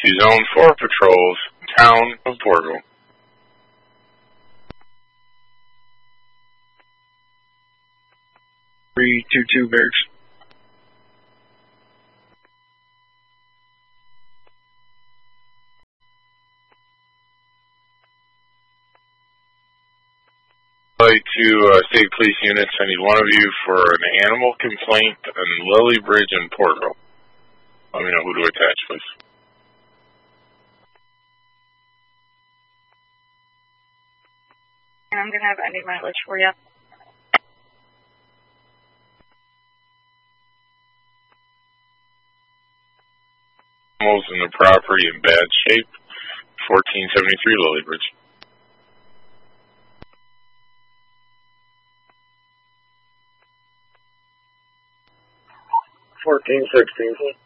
Zone 4 patrols, Town of Portal. Three, 2-2 barracks. I'd like to state police units, I need one of you for an animal complaint on Lily Bridge and Portal. Let me know who to attach, please. And I'm going to have any mileage for you. Animals in the property in bad shape, 1473 Lily Bridge. 1416.